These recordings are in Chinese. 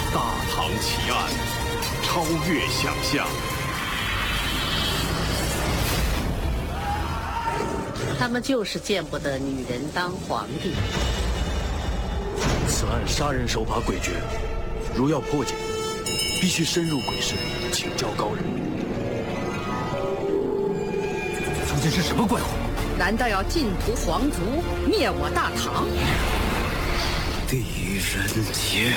大唐奇案，超越想象。 他们就是见不得女人当皇帝。 此案杀人手法诡谲，如要破解，必须深入鬼市，请教高人。 究竟是什么怪物？ 难道要尽屠皇族，灭我大唐？ 狄仁杰，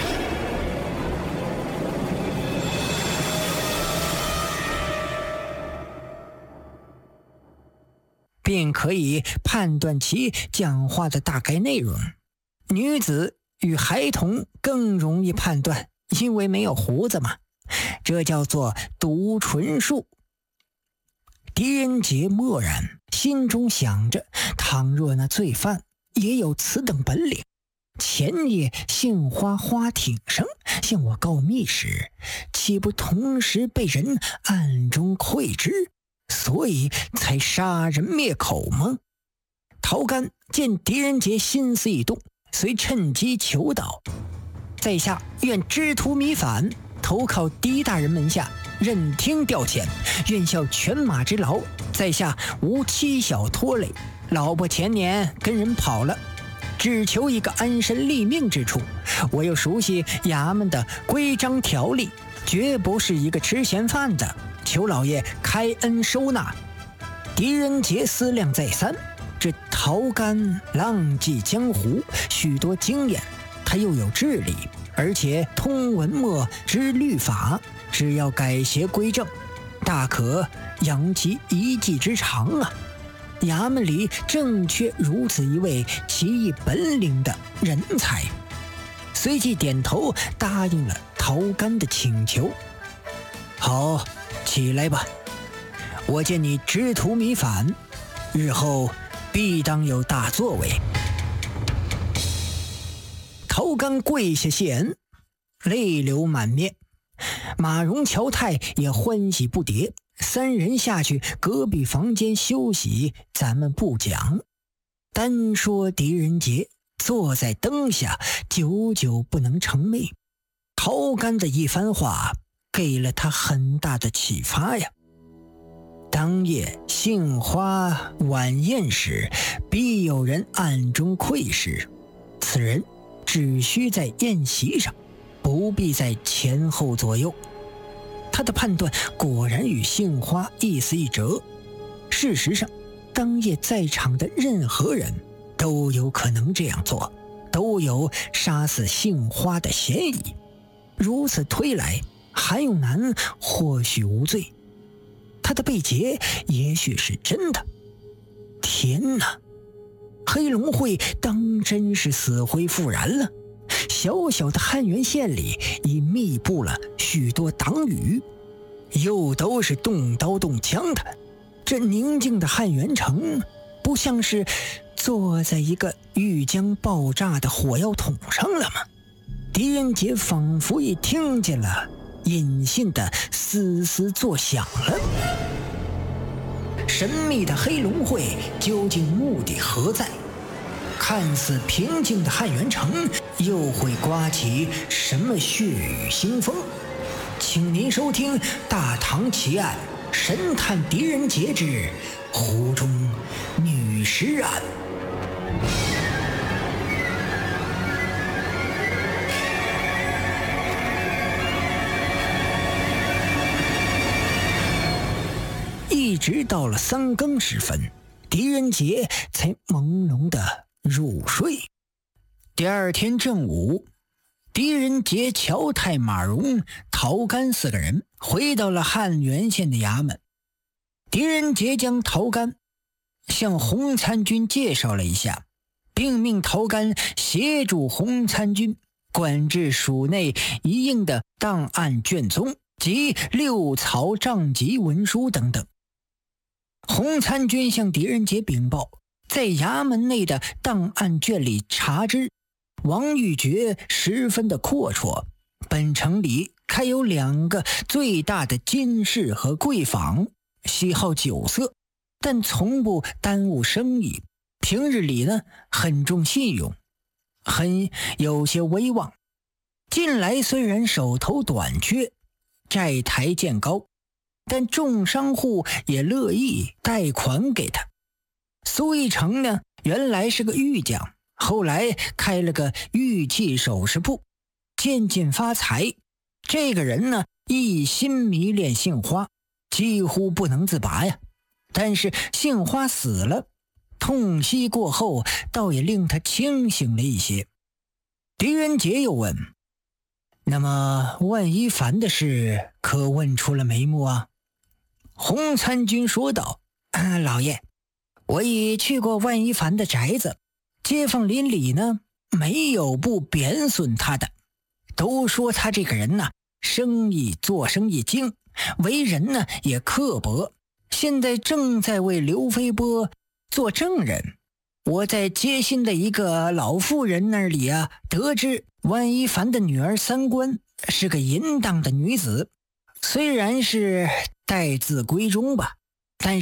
便可以判断其讲话的大概内容。女子与孩童更容易判断，因为没有胡子嘛，这叫做读唇术。狄仁杰默然，心中想着，倘若那罪犯也有此等本领，前夜杏花花挺生向我告密时，岂不同时被人暗中窥知，所以才杀人灭口吗？陶干见狄仁杰心思一动，遂趁机求道：在下愿知途弥返，投靠狄大人门下，任听调遣，愿效犬马之劳，在下无妻小拖累，老婆前年跟人跑了，只求一个安身立命之处。我又熟悉衙门的规章条例，绝不是一个吃闲饭的，求老爷开恩收纳。狄仁杰思量再三，这陶干浪迹江湖，许多经验，他又有智力，而且通文墨知律法，只要改邪归正，大可扬其一技之长啊！衙门里正缺如此一位奇异本领的人才，随即点头答应了陶干的请求。好，起来吧，我见你知途弥返，日后必当有大作为。陶干跪下谢恩，泪流满面。马荣、乔太也欢喜不迭，三人下去隔壁房间休息，咱们不讲。单说狄仁杰坐在灯下，久久不能成寐。陶干的一番话给了他很大的启发呀。当夜杏花晚宴时，必有人暗中窥视，此人只需在宴席上，不必在前后左右。他的判断果然与杏花意思一折。事实上，当夜在场的任何人都有可能这样做，都有杀死杏花的嫌疑。如此推来，韩永南或许无罪，他的被劫也许是真的。天哪，黑龙会当真是死灰复燃了。小小的汉源县里已密布了许多党羽，又都是动刀动枪的。这宁静的汉源城不像是坐在一个欲将爆炸的火药桶上了吗？狄仁杰仿佛也听见了隐信的嘶嘶作响了。神秘的黑龙会究竟目的何在？看似平静的汉源城又会刮起什么血雨腥风？请您收听《大唐奇案》神探狄仁杰之湖中女尸案。一直到了3更时分，狄仁杰才朦胧的入睡。第二天正午，狄仁杰、乔太、马荣、陶干4个人回到了汉源县的衙门。狄仁杰将陶干向洪参军介绍了一下，并命陶干协助洪参军管制署内一应的档案卷宗及6曹账籍文书等等。洪参军向狄仁杰禀报，在衙门内的档案卷里查知，王玉珏十分的阔绰，本城里开有2个最大的金市和贵坊，喜好酒色，但从不耽误生意，平日里呢很重信用，很有些威望。 近来虽然手头短缺，债台渐高，但众商户也乐意贷款给他。苏一成呢，原来是个玉匠，后来开了个玉器首饰铺，渐渐发财。这个人呢，一心迷恋杏花，几乎不能自拔呀。但是杏花死了，痛惜过后，倒也令他清醒了一些。狄仁杰又问：那么万一凡的事可问出了眉目啊？洪参军说道：老爷，我已去过万一凡的宅子，街坊邻里呢，没有不贬损他的，都说他这个人呢，做生意精，为人呢也刻薄。现在正在为刘飞波做证人。我在街心的一个老妇人那里啊，得知万一凡的女儿三观是个淫荡的女子，虽然是待字闺中吧，